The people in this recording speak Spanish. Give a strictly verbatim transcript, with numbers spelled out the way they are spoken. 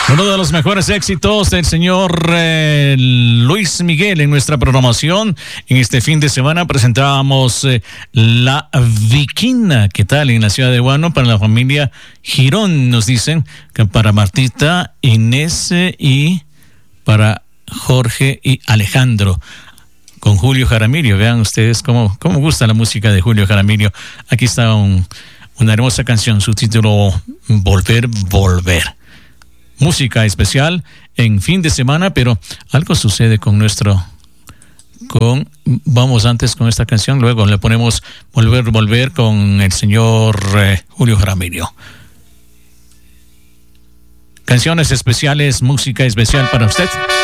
Uno de los mejores éxitos del señor eh, Luis Miguel en nuestra programación. En este fin de semana presentábamos eh, La Viquina. ¿Qué tal? En la ciudad de Guano, para la familia Girón, nos dicen que para Martita, Inés eh, y para Jorge y Alejandro. Con Julio Jaramillo. Vean ustedes cómo, cómo gusta la música de Julio Jaramillo. Aquí está un, una hermosa canción, su título Volver, Volver. Música especial en fin de semana, pero algo sucede con nuestro... con Vamos antes con esta canción, luego le ponemos Volver, Volver con el señor eh, Julio Jaramillo. Canciones especiales, música especial para usted.